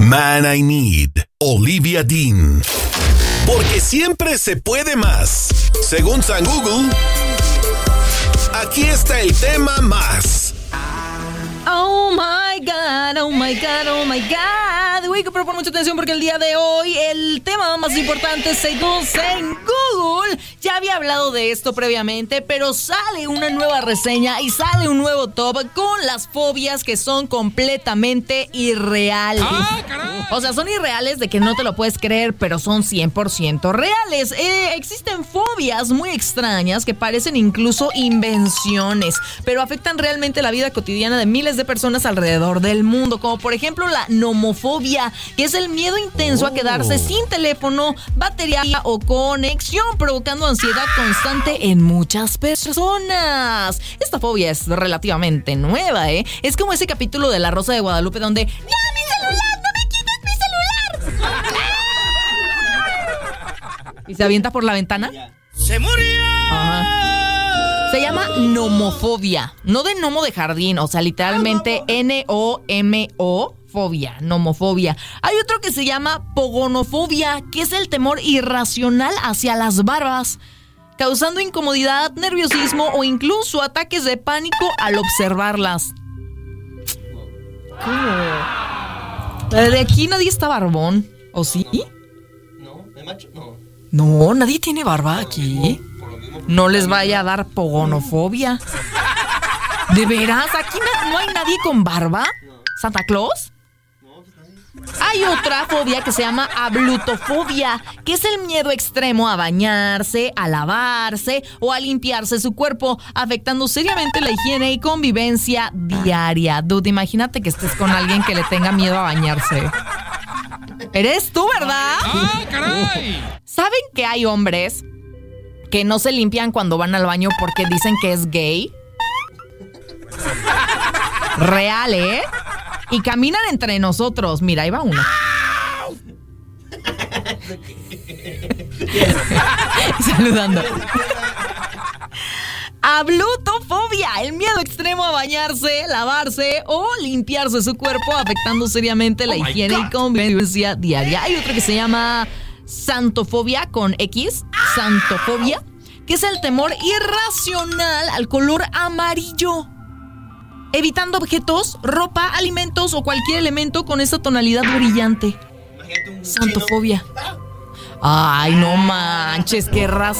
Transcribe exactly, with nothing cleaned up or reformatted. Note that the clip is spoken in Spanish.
Man I Need, Olivia Dean. Porque siempre se puede más. Según San Google, aquí está el tema más. Oh my God, oh my God, oh my God. Uy, que pero pon mucha atención porque el día de hoy el tema más importante se introduce en Google. Ya había hablado de esto previamente, pero sale una nueva reseña y sale un nuevo top con las fobias que son completamente irreales. ¡Ah, caray! O sea, son irreales de que no te lo puedes creer, pero son cien por ciento reales. Eh, existen fobias muy extrañas que parecen incluso invenciones, pero afectan realmente la vida cotidiana de miles de personas alrededor del mundo, como por ejemplo la nomofobia, que es el miedo intenso oh. a quedarse sin teléfono, batería o conexión, provocando ansiedad constante en muchas personas. Esta fobia es relativamente nueva, ¿eh? Es como ese capítulo de La Rosa de Guadalupe donde ¡ya, mi celular! ¡No me quites mi celular! ¿Y se avienta por la ventana? ¡Se murió! Ajá. Se llama nomofobia, no de gnomo de jardín, o sea, literalmente N O M O, fobia, nomofobia. Hay otro que se llama pogonofobia, que es el temor irracional hacia las barbas, causando incomodidad, nerviosismo o incluso ataques de pánico al observarlas. ¿Cómo? De aquí nadie está barbón, ¿o sí? No, ¿de macho? No. No, nadie tiene barba aquí. No les vaya a dar pogonofobia. ¿De veras? ¿Aquí no, no hay nadie con barba? ¿Santa Claus? Hay otra fobia que se llama ablutofobia, que es el miedo extremo a bañarse, a lavarse o a limpiarse su cuerpo, afectando seriamente la higiene y convivencia diaria. Dude, imagínate que estés con alguien que le tenga miedo a bañarse. Eres tú, ¿verdad? ¡Ah, caray! ¿Saben que hay hombres que no se limpian cuando van al baño porque dicen que es gay? Real, ¿eh? Y caminan entre nosotros. Mira, ahí va uno. Saludando. Ablutofobia, el miedo extremo a bañarse, lavarse o limpiarse su cuerpo, afectando seriamente la Oh higiene y convivencia diaria. Hay otro que se llama santofobia con X, santofobia, que es el temor irracional al color amarillo, evitando objetos, ropa, alimentos o cualquier elemento con esa tonalidad brillante. Santofobia. Ay, no manches, qué raza.